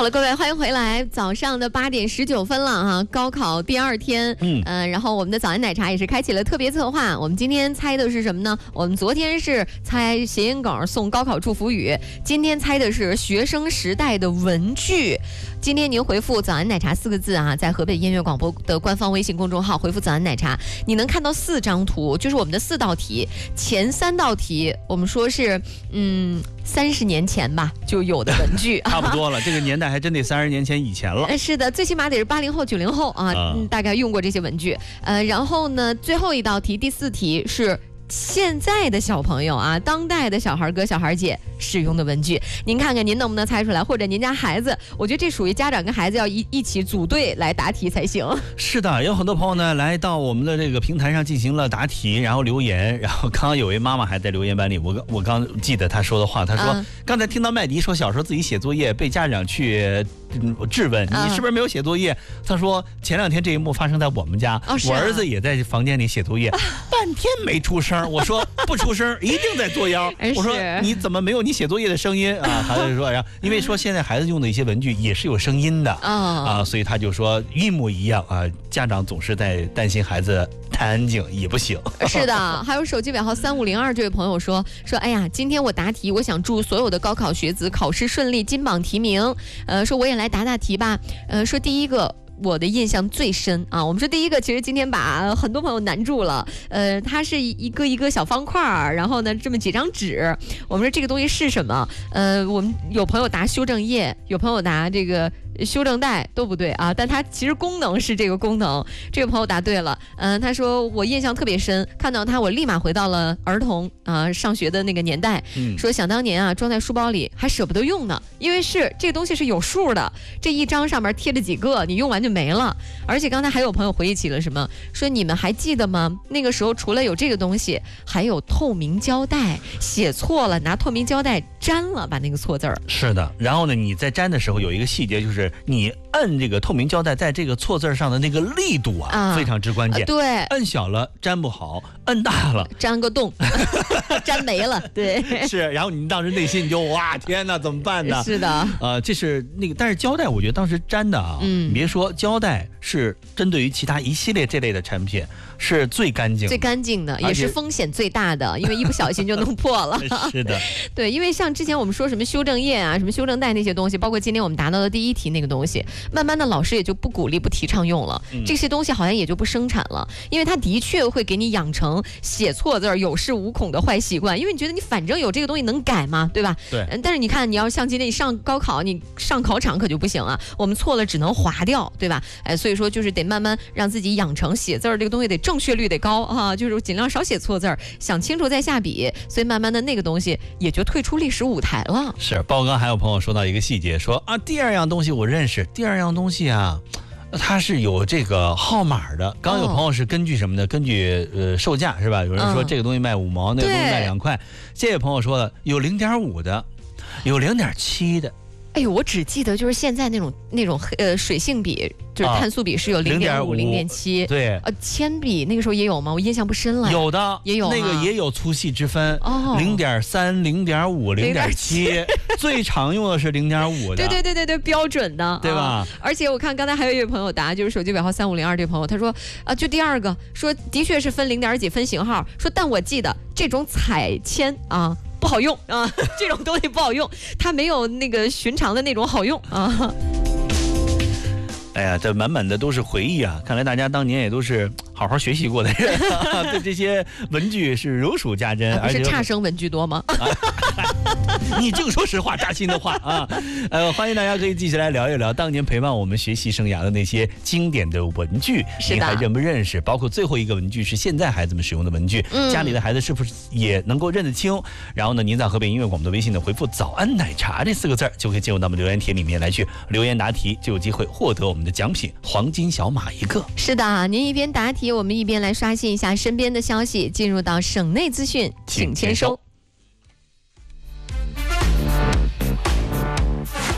好了，各位，欢迎回来。早上的8点19分了哈，高考第2天，然后我们的早安奶茶也是开启了特别策划。我们今天猜的是什么呢？我们昨天是猜谐音梗送高考祝福语，今天猜的是学生时代的文具。今天您回复早安奶茶4个字啊，在河北音乐广播的官方微信公众号回复早安奶茶，你能看到4张图，就是我们的4道题。前3道题我们说是30年前吧就有的文具差不多了，这个年代还真得30年前以前了。 是的，最起码得是80后90后啊，大概用过这些文具。然后呢，最后一道题第4题是现在的小朋友啊，当代的小孩哥小孩姐使用的文具，您看看您能不能猜出来，或者您家孩子，我觉得这属于家长跟孩子要一起组队来答题才行。 是的，有很多朋友呢来到我们的这个平台上进行了答题，然后留言，然后刚刚有位妈妈还在留言板里，我刚记得她说的话，她说刚才听到麦迪说小时候自己写作业被家长去质问你是不是没有写作业，她说前2天这一幕发生在我们家，我儿子也在房间里写作业，半天没出声，我说不出声一定在作妖，我说你怎么没有你写作业的声音啊？孩子就说，因为说现在孩子用的一些文具也是有声音的所以他就说一模一样啊。家长总是在担心孩子太安静也不行。 是的，还有手机尾号3502这位朋友说，哎呀，今天我答题，我想祝所有的高考学子考试顺利，金榜题名。说我也来答题吧。说第一个。我的印象最深啊，我们说第一个，其实今天把很多朋友难住了。它是一个小方块，然后呢这么几张纸，我们说这个东西是什么？我们有朋友答修正液，有朋友答这个修正带，都不对啊，但它其实功能是这个功能。这个朋友答对了，他说我印象特别深，看到他我立马回到了儿童上学的那个年代，说想当年啊装在书包里还舍不得用呢，因为是这个东西是有数的，这一张上面贴着几个，你用完就没了。而且刚才还有朋友回忆起了什么，说你们还记得吗？那个时候除了有这个东西，还有透明胶带，写错了拿透明胶带粘了把那个错字儿。是的，然后呢你在粘的时候有一个细节，就是你摁这个透明胶带在这个错字上的那个力度非常之关键。 对， 摁小了粘不好，摁大了粘个洞粘没了。对， 是，然后你当时内心你就哇天哪怎么办呢？ 是的， 这是那个，但是胶带我觉得当时粘的你别说，胶带是针对于其他一系列这类的产品是最干净的，也是风险最大的，因为一不小心就弄破了。 是的， 对，因为像之前我们说什么修正液啊，什么修正带那些东西，包括今天我们答到的第1题那个东西，慢慢的老师也就不鼓励不提倡用了，这些东西好像也就不生产了，因为它的确会给你养成写错字有恃无恐的坏习惯，因为你觉得你反正有这个东西能改嘛，对吧？ 对。 但是你看，你要像今天你上高考，你上考场可就不行啊，我们错了只能划掉，对吧？所以说就是得慢慢让自己养成写字这个东西得正确率得高啊，就是尽量少写错字，想清楚再下笔，所以慢慢的那个东西也就退出历史舞台了。 是，包括刚还有朋友说到一个细节，说第2样东西我认识，第2样东西它是有这个号码的。刚有朋友是根据什么呢？根据售价是吧？有人说这个东西卖5毛，那个东西卖2块。这位朋友说了，有0.5的，有0.7的。 哎呦，我只记得就是现在那种水性笔，就是碳素笔是有0.5、0.7。对，铅笔那个时候也有吗？我印象不深了。 有的， 也有那个也有粗细之分，0.3、0.5、0.7，最常用的是0.5的。 对，标准的， 对吧？ 而且我看刚才还有一位朋友答，就是手机尾号3502这位朋友，他说就第2个说的确是分0.几分型号，说但我记得这种彩铅不好用这种东西不好用，它没有那个寻常的那种好用哎呀，这满满的都是回忆看来大家当年也都是好好学习过的人对这些文具是如数家珍。 不是差生文具多吗你净说实话扎心的话欢迎大家可以继续来聊一聊当年陪伴我们学习生涯的那些经典的文具，您还认不认识？包括最后一个文具是现在孩子们使用的文具，家里的孩子是不是也能够认得清？然后呢，您在河北音乐广播的微信呢回复早安奶茶这4个字，就可以进入到我们留言帖里面来去留言答题，就有机会获得我们的奖品黄金小马1个。 是的，您一边答题我们一边来刷新一下身边的消息，进入到省内资讯，请签收。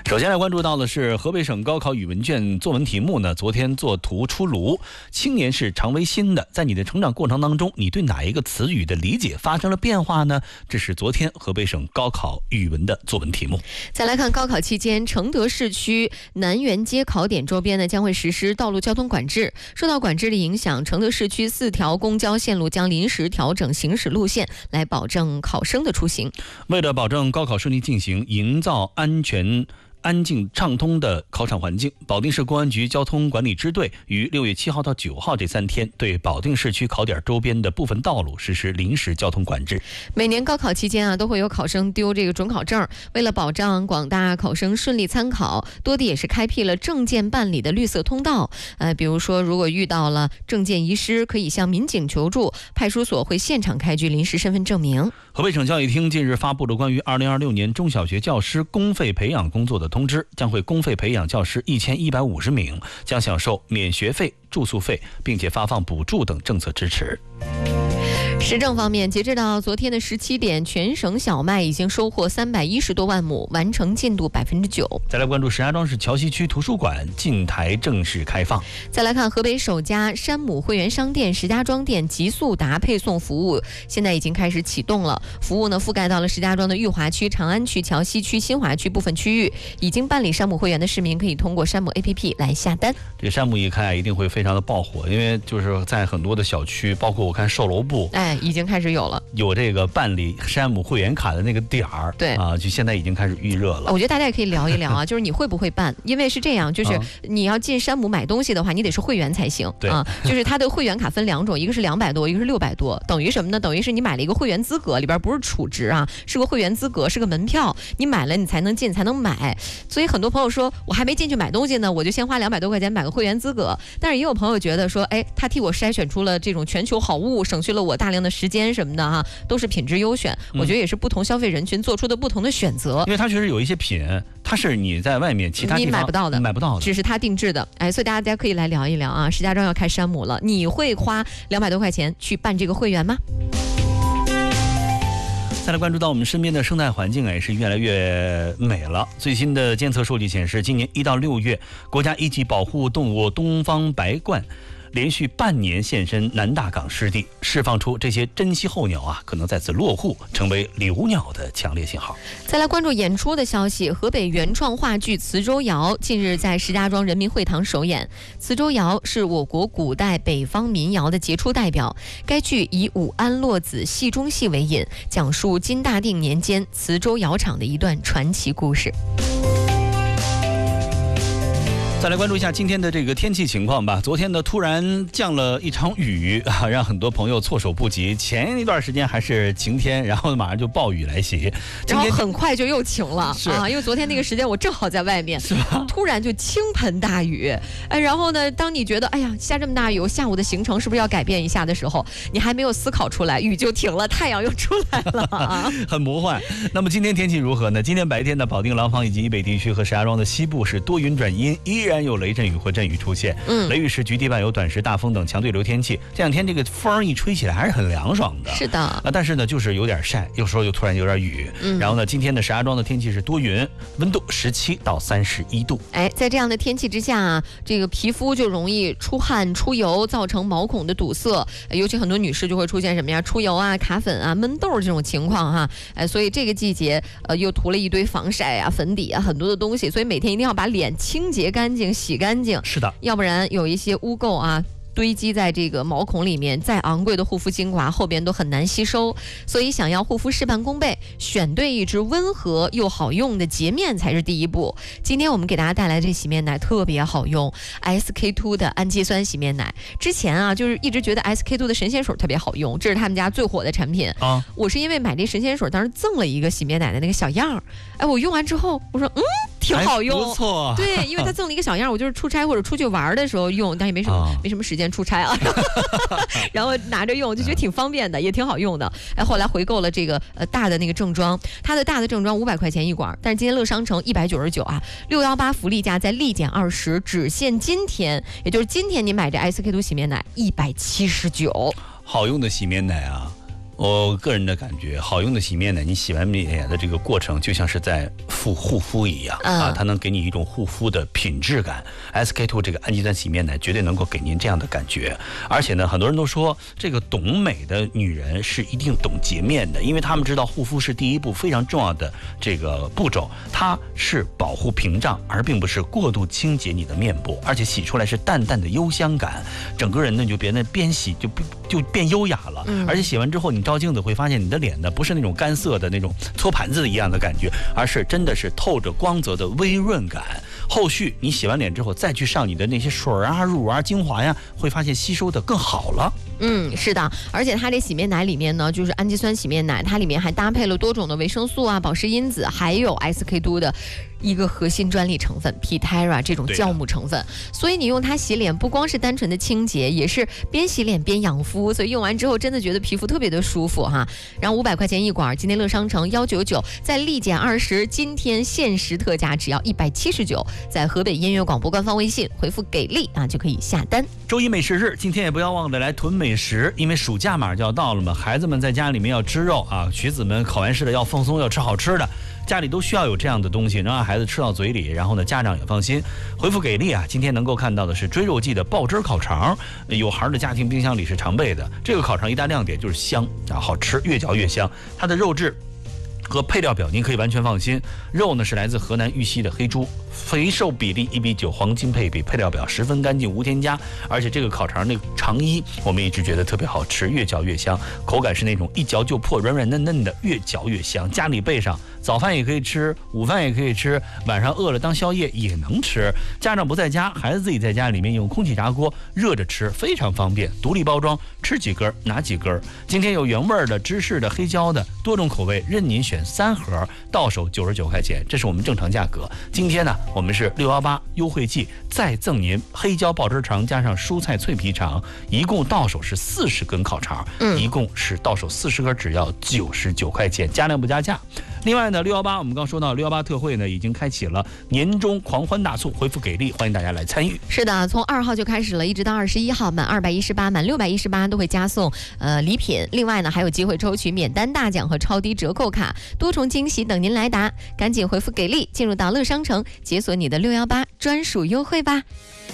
首先来关注到的是河北省高考语文卷作文题目呢，昨天作图出炉。青年是常为新的，在你的成长过程当中，你对哪一个词语的理解发生了变化呢？这是昨天河北省高考语文的作文题目。 再来看高考期间，承德市区南园街考点周边呢将会实施道路交通管制。受到管制的影响，承德市区4条公交线路将临时调整行驶路线，来保证考生的出行。 为了保证高考顺利进行，营造安静畅通的考场环境，保定市公安局交通管理支队于6月7号到9号这3天，对保定市区考点周边的部分道路实施临时交通管制。 每年高考期间都会有考生丢这个准考证，为了保障广大考生顺利参考，多地也是开辟了证件办理的绿色通道。比如说，如果遇到了证件遗失，可以向民警求助，派出所会现场开具临时身份证明。 河北省教育厅近日发布了关于2026年中小学教师公费培养工作的通知，将会公费培养教师1150名，将享受免学费、住宿费，并且发放补助等政策支持。 时政方面，截至到昨天的17点，全省小麦已经收获310多万亩，完成进度9%。 再来关注石家庄市桥西区图书馆近台正式开放。 再来看河北首家山姆会员商店石家庄店极速达配送服务，现在已经开始启动了。服务呢覆盖到了石家庄的裕华区、长安区、桥西区、新华区部分区域。已经办理山姆会员的市民可以通过山姆 APP 来下单。 这个山姆一开一定会非常的爆火，因为就是在很多的小区，包括我看售楼部， 已经开始有了， 有这个办理山姆会员卡的那个点儿， 对啊，就现在已经开始预热了。 我觉得大家也可以聊一聊啊，就是你会不会办？因为是这样，就是你要进山姆买东西的话，你得是会员才行啊。就是它的会员卡分2种，一个是200多，一个是600多，等于什么呢？等于是你买了一个会员资格，里边不是储值啊，是个会员资格，是个门票，你买了你才能进，才能买。所以很多朋友说，我还没进去买东西呢，我就先花200多块钱买个会员资格。但是也有朋友觉得说，他替我筛选出了这种全球好物，省去了我大量的时间什么的哈，都是品质优选。我觉得也是不同消费人群做出的不同的选择。 因为它确实有一些品，它是你在外面其他地方你买不到的，只是它定制的。所以大家可以来聊一聊啊，石家庄要开山姆了，你会花200多块钱去办这个会员吗？ 再来关注到我们身边的生态环境也是越来越美了。最新的监测数据显示，今年1到6月，国家一级保护动物东方白鹳连续半年现身南大港湿地，释放出这些珍稀候鸟可能在此落户，成为留鸟的强烈信号。 再来关注演出的消息，河北原创话剧《磁州谣》近日在石家庄人民会堂首演。磁州谣是我国古代北方民谣的杰出代表，该剧以武安洛子戏中戏为引，讲述金大定年间磁州窑厂的一段传奇故事。 再来关注一下今天的这个天气情况吧。昨天呢，突然降了一场雨让很多朋友措手不及。前一段时间还是晴天，然后马上就暴雨来袭， 然后很快就又晴了因为昨天那个时间我正好在外面， 是吧？ 突然就倾盆大雨，然后呢，当你觉得下这么大雨，我下午的行程是不是要改变一下的时候，你还没有思考出来，雨就停了，太阳又出来了很魔幻。那么今天天气如何呢？今天白天的保定、廊坊以及以北地区和石家庄的西部是多云转阴，依然有雷阵雨或阵雨出现。雷雨时局地伴有短时大风等强对流天气。这两天这个风一吹起来还是很凉爽的。 是的但是呢，就是有点晒，有时候又突然有点雨。然后呢，今天的石家庄的天气是多云，温度17到31度。 在这样的天气之下这个皮肤就容易出汗出油，造成毛孔的堵塞，尤其很多女士就会出现什么呀，出油卡粉闷痘这种情况所以这个季节又涂了一堆防晒粉底很多的东西，所以每天一定要把脸清洁干净、洗干净。 是的， 要不然有一些污垢堆积在这个毛孔里面，再昂贵的护肤精华后边都很难吸收。所以想要护肤事半功倍，选对一支温和又好用的洁面才是第一步。今天我们给大家带来这洗面奶特别好用， SK2 的氨基酸洗面奶。之前就是一直觉得 SK2 的神仙水特别好用，这是他们家最火的产品我是因为买这神仙水当时赠了一个洗面奶的那个小样我用完之后我说挺好用， 不错。 对，因为他赠了一个小样，我就是出差或者出去玩的时候用，但也没什么时间出差然后拿着用就觉得挺方便的，也挺好用的。后来回购了这个大的那个正装，它的大的正装500块钱一管，但是今天乐商城199 618福利价在立减20，只限今天，也就是今天你买这 SK2 洗面奶179。 好用的洗面奶我个人的感觉，好用的洗面奶，你洗完脸的这个过程就像是在护肤一样啊，它能给你一种护肤的品质感。SK-II 这个氨基酸洗面奶绝对能够给您这样的感觉。而且呢，很多人都说这个懂美的女人是一定懂洁面的，因为她们知道护肤是第一步非常重要的这个步骤，它是保护屏障，而并不是过度清洁你的面部，而且洗出来是淡淡的幽香感，整个人呢就边洗就变优雅了。而且洗完之后你照镜子会发现你的脸呢不是那种干涩的那种搓盘子一样的感觉，而是真的是透着光泽的微润感。后续你洗完脸之后再去上你的那些水啊、乳啊、精华呀，会发现吸收的更好了。 是的，而且它这洗面奶里面呢，就是氨基酸洗面奶，它里面还搭配了多种的维生素啊、保湿因子，还有 SK-II 的一个核心专利成分 Pitera 这种酵母成分，所以你用它洗脸不光是单纯的清洁，也是边洗脸边养肤，所以用完之后真的觉得皮肤特别的舒服哈。然后500块钱一管，今天乐商城199，在立减20，今天限时特价只要179，在河北音乐广播官方微信回复给力啊就可以下单。 周一美食日，今天也不要忘了来囤美食，因为暑假马上就要到了嘛，孩子们在家里面要吃肉啊，学子们考完试的要放松，要吃好吃的，家里都需要有这样的东西，能让孩子吃到嘴里，然后呢家长也放心。回复给力啊，今天能够看到的是追肉季的爆汁烤肠，有孩儿的家庭冰箱里是常备的。这个烤肠一大亮点就是香啊，好吃，越嚼越香。它的肉质和配料表您可以完全放心，肉呢是来自河南玉溪的黑猪，肥瘦比例1:9，黄金配比，配料表十分干净无添加。而且这个烤肠那个肠衣我们一直觉得特别好吃，越嚼越香，口感是那种一嚼就破，软软嫩嫩的，越嚼越香。家里备上，早饭也可以吃，午饭也可以吃，晚上饿了当宵夜也能吃。家长不在家，孩子自己在家里面用空气炸锅热着吃，非常方便，独立包装，吃几根拿几根。今天有原味的、芝士的、黑椒的，多种口味任您选，3盒，到手99块钱，这是我们正常价格。今天呢，我们是618优惠季，再赠您黑椒爆汁肠加上蔬菜脆皮肠，一共到手是40根烤肠，一共是到手40根，只要99块钱，加量不加价。另外呢，618我们刚说到618特惠呢已经开启了年终狂欢大促，回复给力，欢迎大家来参与。 是的，从2号就开始了，一直到21号，满218、满618都会加送礼品。另外呢，还有机会抽取免单大奖和超低折扣卡，多重惊喜等您来答。赶紧回复给力，进入到乐商城，解锁你的618专属优惠吧。